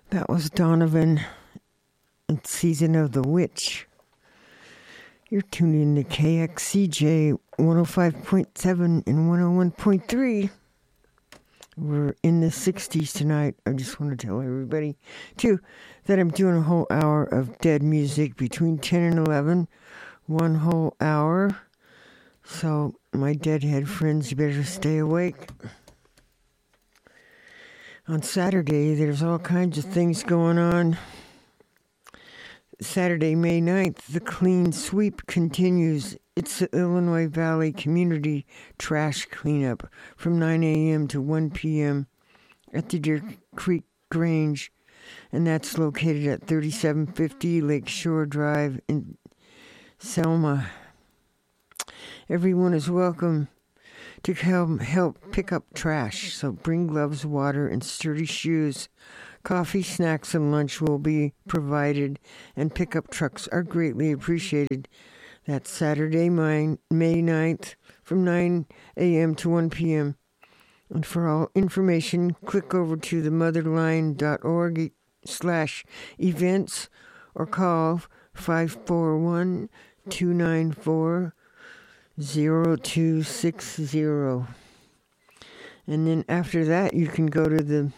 That was Donovan and Season of the Witch. You're tuned in to KXCJ 105.7 and 101.3. We're in the 60s tonight. I just want to tell everybody, too, that I'm doing a whole hour of dead music between 10 and 11. One whole hour. So, my deadhead friends, you better stay awake. On Saturday, there's all kinds of things going on. Saturday, May 9th, the Clean Sweep continues. It's the Illinois Valley Community Trash Cleanup from 9 a.m. to 1 p.m. at the Deer Creek Grange, and that's located at 3750 Lakeshore Drive in Selma. Everyone is welcome to help pick up trash, so bring gloves, water, and sturdy shoes. Coffee, snacks, and lunch will be provided, and pickup trucks are greatly appreciated. That's Saturday, May 9th, from 9 a.m. to 1 p.m. And for all information, click over to themotherline.org/events or call 541-294-0260. And then after that, you can go to the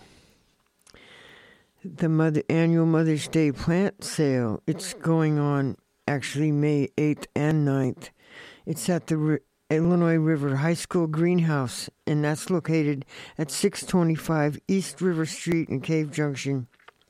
annual Mother's Day plant sale. It's going on actually May 8th and 9th. It's at the Illinois River High School Greenhouse, and that's located at 625 East River Street in Cave Junction.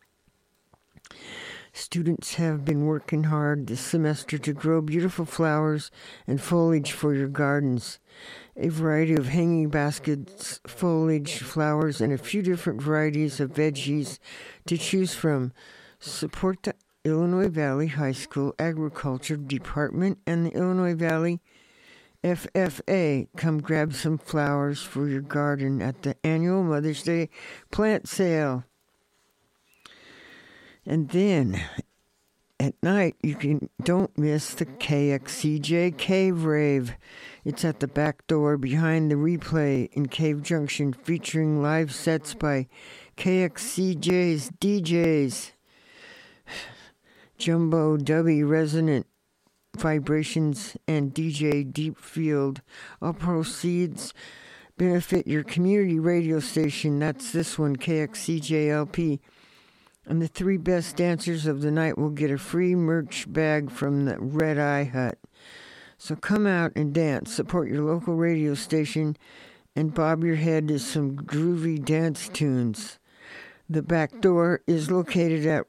Students have been working hard this semester to grow beautiful flowers and foliage for your gardens. A variety of hanging baskets, foliage, flowers, and a few different varieties of veggies to choose from. Support the Illinois Valley High School Agriculture Department and the Illinois Valley FFA. Come grab some flowers for your garden at the annual Mother's Day plant sale. And then at night, don't miss the KXCJ Cave Rave. It's at the back door behind the replay in Cave Junction, featuring live sets by KXCJ's DJs. Jumbo Dubby, Resonant Vibrations, and DJ Deep Field. All proceeds benefit your community radio station. That's this one, KXCJLP. And the three best dancers of the night will get a free merch bag from the Red Eye Hut. So come out and dance, support your local radio station, and bob your head to some groovy dance tunes. The back door is located at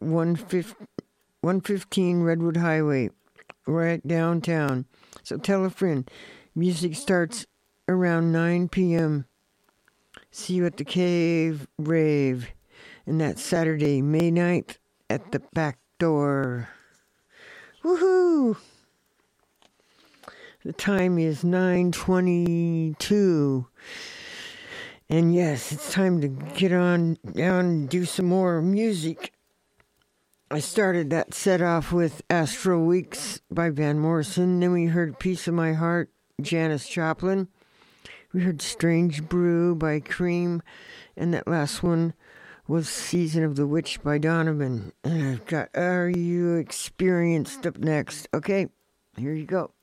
115 Redwood Highway, right downtown. So tell a friend. Music starts around 9 p.m. See you at the Cave Rave. And that's Saturday, May 9th, at the back door. Woohoo! The time is 9:22. And yes, it's time to get on down and do some more music. I started that set off with Astral Weeks by Van Morrison. Then we heard Piece of My Heart, Janis Joplin. We heard Strange Brew by Cream. And that last one was Season of the Witch by Donovan. And I've got Are You Experienced up next. Okay, here you go.